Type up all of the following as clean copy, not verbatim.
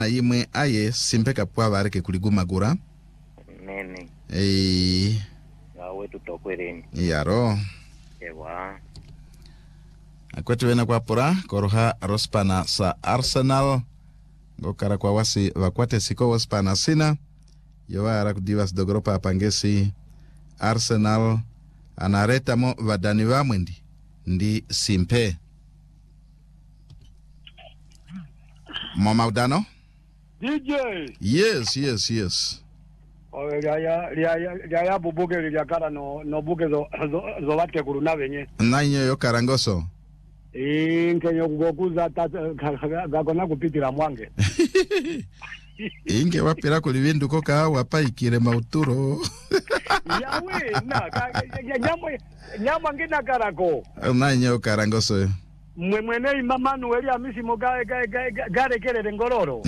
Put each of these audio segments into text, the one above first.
Yimwe aye simpeka pwa bareke kuligumagura nene wetu tokwereni yaro ewa akwetu wena kwa pora koroha rospana sa Arsenal ngokara kwa wasi wakwate siko waspana sina yowara kudivas dogropa apangesi Arsenal anareta mo vadani wamwendi ndi simpe Mama Udano DJ. Yes. Oh, ya bubuke ya kara no buke zo wate kuruna venye. Nanyo yo karangoso. Nkenyo kugokuza gakona kupitira mwange. Inge wapira kulivindu koka wapa ikire mauturo. Yawe na nyama ngina karako. Nanyo karangoso. Mwene mamanu weli amisi gare kere ngororo.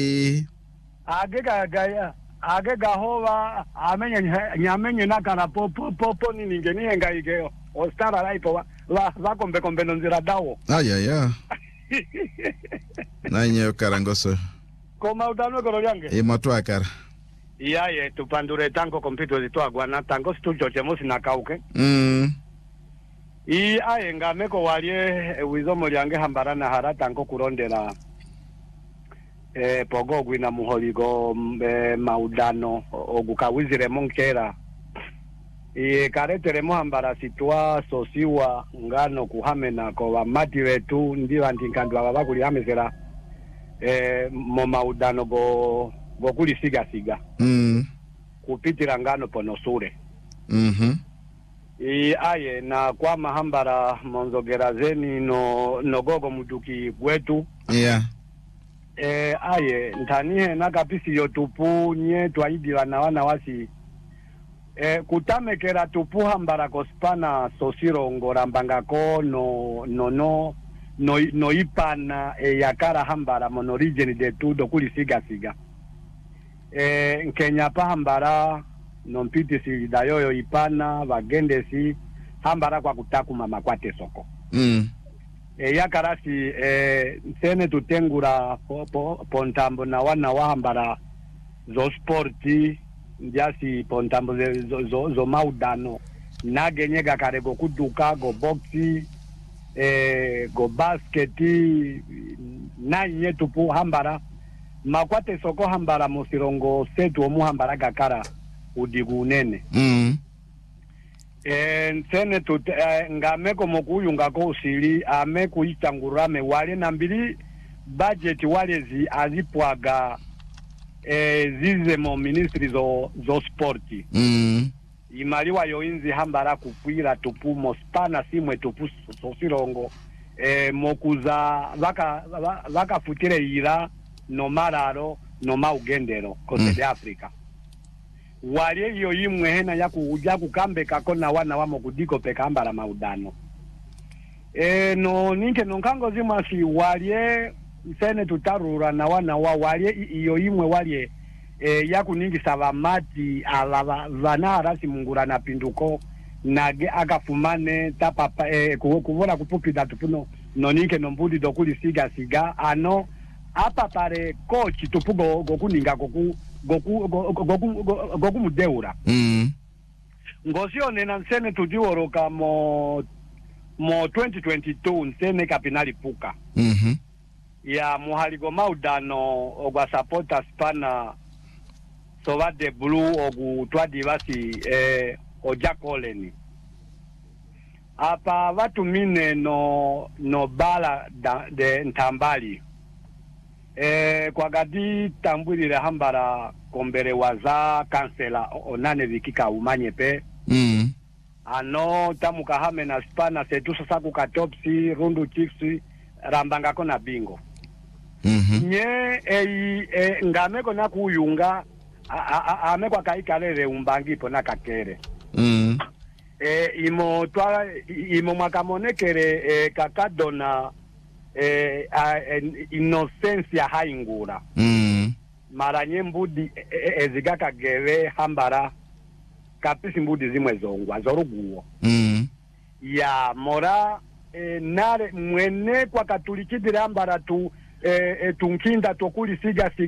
Agega hova amenye nakana popo nini ngeni nga igeo ostara laipo va kombe nonzira dawo. Aya. Nanyo karangoso. Koma Udano koro yange. Moto akara. Iyaye tupandure tango kompito zitwagwa na tango studio mosi nakauke. Aye ngameko walie wizomo lyange hambarana harata nko kurondera pogogwi na muholigo maudano ogukawizire monkera karetere muhambara sitwa sosiwa ngano kuhamena ko bamati betu ndi bantinkandu aba kuli hamezera mo maudano go kuli siga kupitira ngano ponosure aye na kwa mahambara monzogera zeni no gogo muduki kwetu aye ntanihe nakapisi yotupu nye twaidila na wana wasi kutamekera tupu hambara kospana sosiro ngorambangako no ipana yakara hambara mono region de tudo kuli siga nkenya pa hambara nompiti si dayoyo ipana bagende si hambara kwa kutaku mama kwate soko yakarasi sene tutengura pontambo na wana wahambara zo sporti ndiasi pontambo zo maudano nagenye gakarego kuduka go boxi go basketi na nyetupu hambara makwate soko hambara musirongo setu omu hambara gakara udigu nene sene ngameko mokuyunga ko usili ameku itangurame wale nambili budget wale azipwaga zize mo ministry zo sporti imaliwa yoinzi hambara kupwira tupu mospana simwe tupu sosirongo mokuza vaka futire ira no mararo no maugendero kote de Afrika wale hiyo imwe hena ya kukambe kakona wana wamo kudiko pekambara maudano no ninke nonkango zimasi wale sene tutarura na wana wale hiyo imwe wale ya kuningi savamati ala vana rasi mungura na pinduko nage akafumane tapapa kuvona kupupida tupuno no ninke nombudi dokuli siga ano apa pare coach tupugo gokuninga goku mudeura ngosione na nsene tudiworoka mo 2022 nsene kapinali puka ya muhaligo maudano ogwa supporta spana sova de blue ogu twadivasi ojakoleni apa watu mine no bala de ntambali kwa gadi tambulire hambara kombere waza kansela onane vikika umanye pe ano tamuka hame na spana setu sasa kukatopsi rundu chiksi rambanga kona bingo nye ngameko na kuyunga amekwa kaikalere umbangipo na kakere imo mwakamonekere kakadona inosensia haingura maranye mbudi ezigaka gere hambara kapisi mbudi zimwe zongwa zoruguo ya mora nare mwene kwa katulikidire hambara tu tunkinda tokuli siga